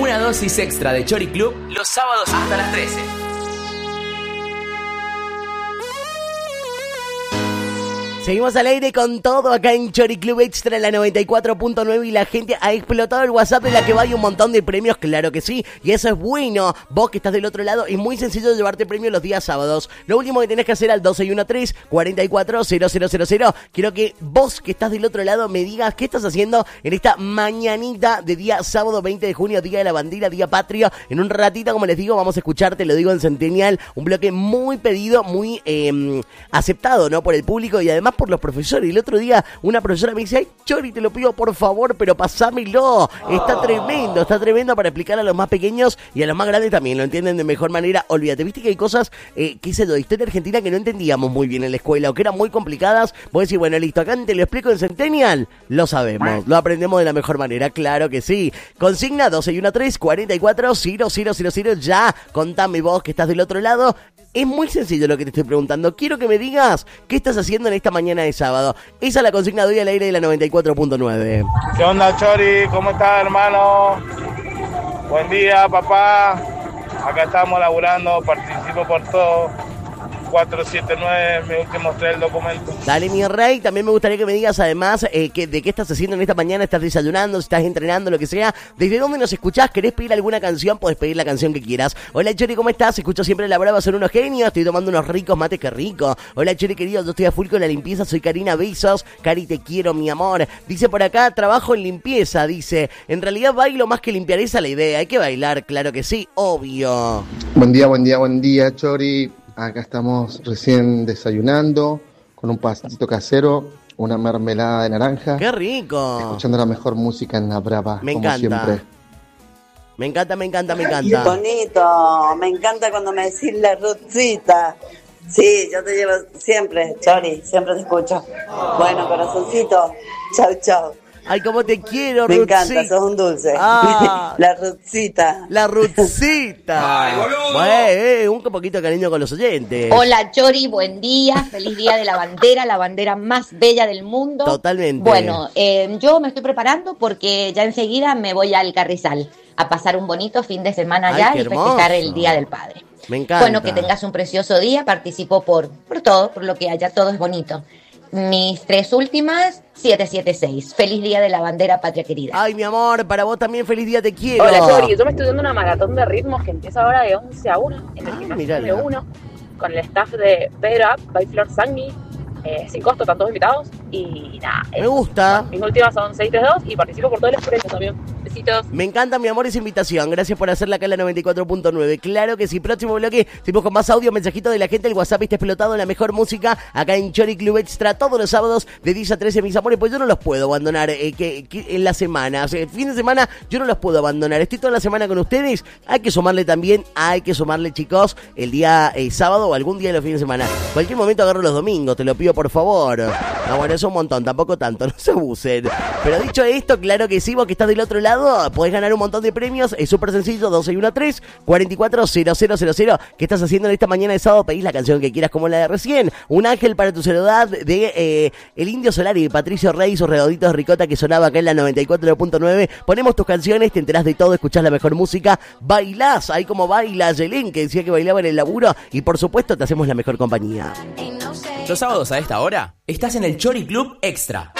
Una dosis extra de Chori Club los sábados hasta las 13. Seguimos al aire con todo acá en Chori Club Extra, la 94.9, y la gente ha explotado el WhatsApp de la que va. Hay un montón de premios, claro que sí, y eso es bueno. Vos que estás del otro lado, es muy sencillo llevarte premios los días sábados. Lo último que tenés que hacer al 2613-440000. Quiero que vos que estás del otro lado me digas qué estás haciendo en esta mañanita de día sábado 20 de junio, día de la bandera, día patrio. En un ratito, como les digo, vamos a escuchar, te lo digo en Centennial, un bloque muy pedido, muy aceptado, ¿no? Por el público y además por los profesores. Y el otro día una profesora me dice: ay, Chori, te lo pido por favor, pero pasámelo. Está tremendo para explicar a los más pequeños y a los más grandes también, lo entienden de mejor manera. Olvídate, viste que hay cosas, qué sé yo, de historia argentina que no entendíamos muy bien en la escuela o que eran muy complicadas. Vos decís, bueno, listo, acá te lo explico en Centennial. Lo sabemos, lo aprendemos de la mejor manera, claro que sí. Consigna 2613-440000. Ya, contame vos que estás del otro lado. Es muy sencillo lo que te estoy preguntando. Quiero que me digas qué estás haciendo en esta mañana de sábado. Esa es la consigna de hoy al aire de la 94.9. ¿Qué onda, Chori? ¿Cómo estás, hermano? Buen día, papá. Acá estamos laburando, participo por todo. 479, me gusta mostrar el documento. Dale, mi rey, también me gustaría que me digas además de qué estás haciendo en esta mañana. ¿Estás desayunando, estás entrenando, lo que sea? ¿Desde dónde nos escuchás? ¿Querés pedir alguna canción? Podés pedir la canción que quieras. Hola, Chori, ¿cómo estás? Escucho siempre La Brava, son unos genios. Estoy tomando unos ricos mates, qué rico. Hola, Chori, querido, yo estoy a full con la limpieza. Soy Karina, besos. Cari, te quiero, mi amor. Dice por acá, trabajo en limpieza, dice. En realidad bailo más que limpiar, esa es la idea. Hay que bailar, claro que sí, obvio. Buen día, Chori. Acá estamos recién desayunando con un pastelito casero, una mermelada de naranja. ¡Qué rico! Escuchando la mejor música en La Brava, me como encanta. Siempre. Me encanta. Bonito, me encanta cuando me decís la Ruthcita. Sí, yo te llevo siempre, Chori, siempre te escucho. Bueno, corazoncito, chau. Ay, cómo te quiero, me Ruthcita. Me encanta, sos un dulce. La Ruthcita. La Ruthcita. Ay, boludo. Bueno, un poquito de cariño con los oyentes. Hola, Chori, buen día. Feliz día de la bandera más bella del mundo. Totalmente. Bueno, yo me estoy preparando porque ya enseguida me voy al Carrizal a pasar un bonito fin de semana allá y festejar el Día del Padre. Me encanta. Bueno, que tengas un precioso día. Participo por todo, por lo que haya, todo es bonito. Mis 3 últimas, 776. Feliz día de la bandera patria querida. Ay, mi amor, para vos también feliz día, te quiero. Hola, Chori, yo me estoy dando una maratón de ritmos que empieza ahora de 11 a 1 en el gimnasio número 1 con el staff de Better Up by Flor Sangmi, sin costo, tantos invitados y nada. Me gusta. Mis últimas son 632 y participo por todos los premios también. Besitos. Me encanta, mi amor, esa invitación. Gracias por hacerla acá en la 94.9. Claro que sí. Próximo bloque, seguimos con más audio, mensajito de la gente. El WhatsApp está explotado, la mejor música acá en Chori Club Extra todos los sábados de 10 a 13, mis amores. Pues yo no los puedo abandonar en la semana. O sea, el fin de semana yo no los puedo abandonar. Estoy toda la semana con ustedes. Hay que sumarle, chicos, el día sábado o algún día de los fines de semana. Cualquier momento agarro los domingos, te lo pido por favor. No, bueno, es un montón, tampoco tanto, no se abusen. Pero dicho esto, claro que sí, vos que estás del otro lado, podés ganar un montón de premios. Es súper sencillo, 2613-440000. ¿Qué estás haciendo en esta mañana de sábado? Pedís la canción que quieras, como la de recién. Un ángel para tu celular de El Indio Solari, Patricio Rey, sus redonditos de ricota, que sonaba acá en la 94.9. Ponemos tus canciones, te enterás de todo, escuchás la mejor música, bailás, ahí como baila Yelén, que decía que bailaba en el laburo, y por supuesto te hacemos la mejor compañía. Los sábados a esta hora estás en el Chori Club Extra.